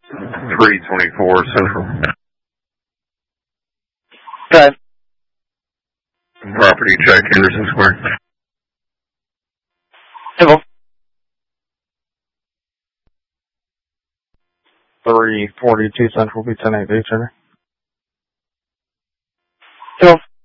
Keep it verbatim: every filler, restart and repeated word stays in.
three twenty-four Central. Okay. Property check, Henderson Square. Hello. three forty-two Central, be ten eight H, Hello.